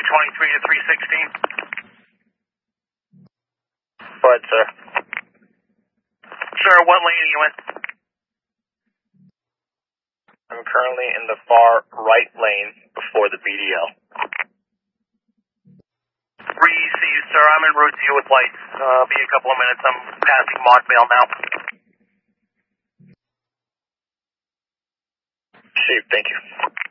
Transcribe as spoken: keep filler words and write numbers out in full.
twenty-three to three sixteen. Go ahead, sir. Sir, what lane are you in? I'm currently in the far right lane before the B D L. Received, sir. I'm en route to you with lights. Uh, be a couple of minutes. I'm passing Montvale now. Chief, thank you.